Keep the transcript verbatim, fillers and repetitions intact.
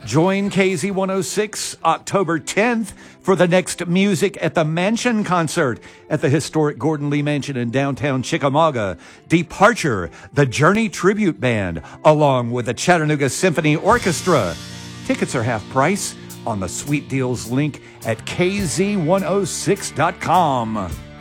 Join K Z one oh six October tenth for the next Music at the Mansion concert at the historic Gordon Lee Mansion in downtown Chickamauga. Departure, the Journey Tribute Band, along with the Chattanooga Symphony Orchestra. Tickets are half price on the Sweet Deals link at K Z one oh six dot com.